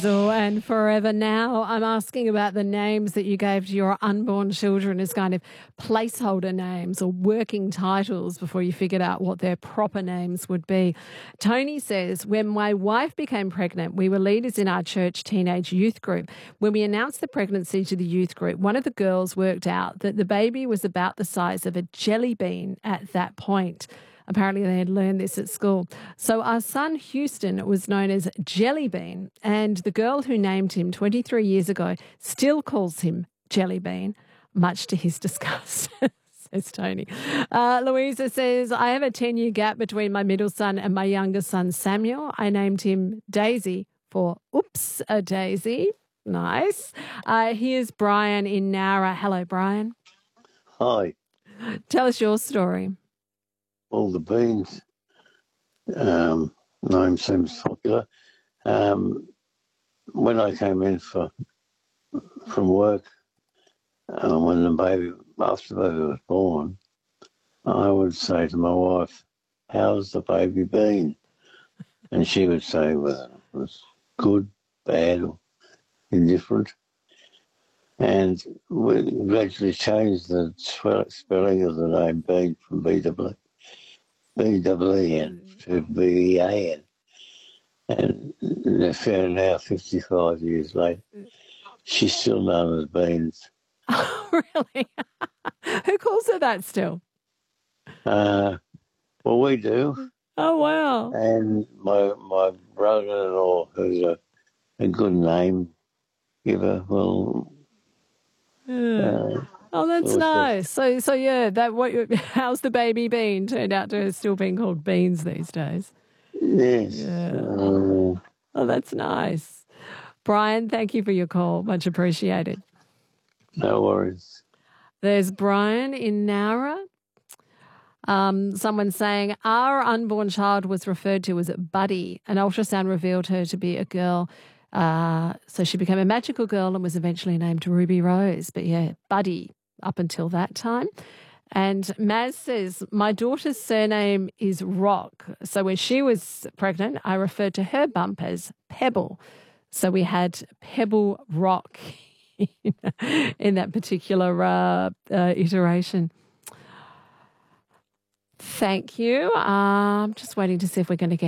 And forever now, I'm asking about the names that you gave to your unborn children as kind of placeholder names or working titles before you figured out what their proper names would be. Tony says, when my wife became pregnant, we were leaders in our church teenage youth group. When we announced the pregnancy to the youth group, one of the girls worked out that the baby was about the size of a jelly bean at that point. Apparently, they had learned this at school. So our son, Houston, was known as Jelly Bean, and the girl who named him 23 years ago still calls him Jelly Bean, much to his disgust. Says Tony. Louisa says, I have a 10-year gap between my middle son and my younger son, Samuel. I named him Daisy for Oops, a Daisy. Nice. Here's Brian in Nowra. Hello, Brian. Hi. Tell us your story. All the beans. Name seems popular. When I came in from work, when after the baby was born, I would say to my wife, "How's the baby been?" And she would say whether it was good, bad, or indifferent. And we gradually changed the spelling of the name Bean from B-E-E-N to B-E-A-N. And now, 55 years later, she's still known as Beans. Oh, really? Who calls her that still? Well, we do. Oh, wow. And my brother-in-law, who's a good name giver, well... oh, that's nice. So yeah, how's the baby been? Turned out to still being called Beans these days. Yes. Yeah. Oh, that's nice. Brian, thank you for your call. Much appreciated. No worries. There's Brian in Nowra. Someone saying, our unborn child was referred to as Buddy. An ultrasound revealed her to be a girl. So she became a magical girl and was eventually named Ruby Rose. But yeah, Buddy up until that time. And Maz says, my daughter's surname is Rock. So when she was pregnant, I referred to her bump as Pebble. So we had Pebble Rock in that particular iteration. Thank you. I'm just waiting to see if we're going to get